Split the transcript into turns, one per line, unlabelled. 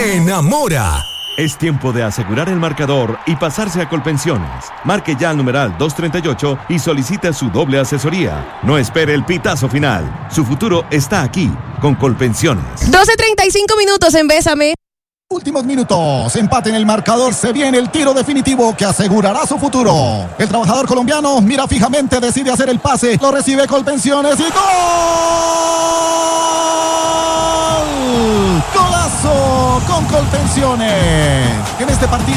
enamora.
Es tiempo de asegurar el marcador y pasarse a Colpensiones. Marque ya al numeral 238 y solicite su doble asesoría. No espere el pitazo final. Su futuro está aquí, con Colpensiones.
12:35 minutos en Bésame.
Últimos minutos, empate en el marcador, se viene el tiro definitivo que asegurará su futuro. El trabajador colombiano mira fijamente, decide hacer el pase, lo recibe Colpensiones y ¡gol! ¡Golazo con Colpensiones! En este partido